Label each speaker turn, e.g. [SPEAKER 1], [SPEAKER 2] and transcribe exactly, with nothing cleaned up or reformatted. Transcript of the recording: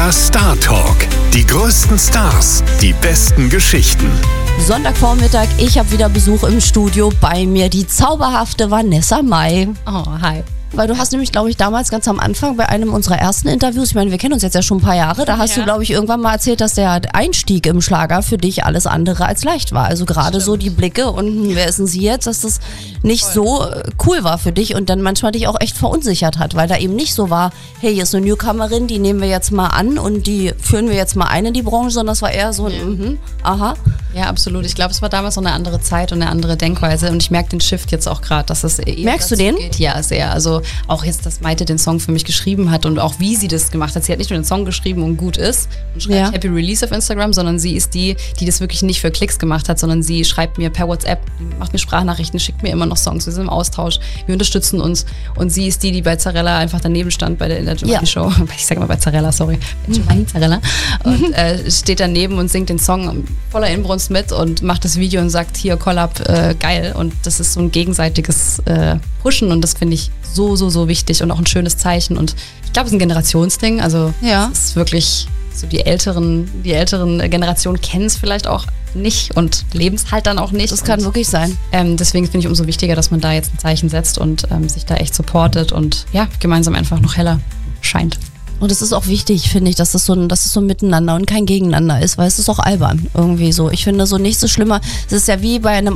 [SPEAKER 1] Der Star Talk. Die größten Stars, die besten Geschichten.
[SPEAKER 2] Sonntagvormittag, ich habe wieder Besuch im Studio. Bei mir die zauberhafte Vanessa Mai.
[SPEAKER 3] Oh, hi.
[SPEAKER 2] Weil du hast nämlich, glaube ich, damals ganz am Anfang bei einem unserer ersten Interviews, ich meine, wir kennen uns jetzt ja schon ein paar Jahre, da hast
[SPEAKER 3] Ja.
[SPEAKER 2] du, glaube ich, irgendwann mal erzählt, dass der Einstieg im Schlager für dich alles andere als leicht war. Also gerade so die Blicke und hm, wer ist denn sie jetzt, dass das nicht so äh, cool war für dich und dann manchmal dich auch echt verunsichert hat, weil da eben nicht so war, hey, hier ist eine Newcomerin, die nehmen wir jetzt mal an und die führen wir jetzt mal ein in die Branche, sondern es war eher so ein, mhm, aha.
[SPEAKER 3] Ja, absolut. Ich glaube, es war damals so eine andere Zeit und eine andere Denkweise und ich merke den Shift jetzt auch gerade, dass es eben
[SPEAKER 2] Merkst du
[SPEAKER 3] dazu
[SPEAKER 2] den?
[SPEAKER 3] geht. Ja, sehr. Also auch jetzt, dass Maite den Song für mich geschrieben hat und auch wie sie das gemacht hat. Sie hat nicht nur den Song geschrieben und gut ist und schreibt
[SPEAKER 2] Ja.
[SPEAKER 3] Happy Release auf Instagram, sondern sie ist die, die das wirklich nicht für Klicks gemacht hat, sondern sie schreibt mir per WhatsApp, macht mir Sprachnachrichten, schickt mir immer noch Songs. Wir sind im Austausch, wir unterstützen uns und sie ist die, die bei Zarella einfach daneben stand bei der, in der Giovanni
[SPEAKER 2] Ja.
[SPEAKER 3] Show. Ich sage immer bei Zarella, sorry. Bei Giovanni Zarella. Und äh, steht daneben und singt den Song voller Inbrunst mit und macht das Video und sagt, hier, Collab, äh, geil. Und das ist so ein gegenseitiges äh, Pushen und das finde ich so, so, so wichtig und auch ein schönes Zeichen. Und ich glaube, es ist ein Generationsding. Also
[SPEAKER 2] Ja.
[SPEAKER 3] es ist wirklich so, die älteren, die älteren Generationen kennen es vielleicht auch nicht und leben es halt dann auch nicht.
[SPEAKER 2] Das kann
[SPEAKER 3] und,
[SPEAKER 2] wirklich sein.
[SPEAKER 3] ähm, deswegen finde ich umso wichtiger, dass man da jetzt ein Zeichen setzt und ähm, sich da echt supportet und ja, gemeinsam einfach noch heller scheint.
[SPEAKER 2] Und es ist auch wichtig, finde ich, dass das so ein, dass es so ein Miteinander und kein Gegeneinander ist, weil es ist auch albern irgendwie so. Ich finde so nichts so schlimmer. Es ist ja wie bei einem